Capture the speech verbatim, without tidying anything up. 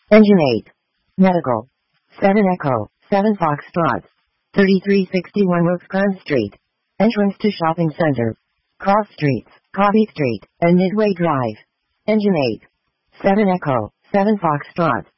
Engine eight. Medical. seven Echo, seven Foxtrot. thirty-three sixty-one Wilkes Street. Entrance to shopping center. Cross Streets, Coffee Street, and Midway Drive. Engine eight. seven Echo, seven Foxtrot.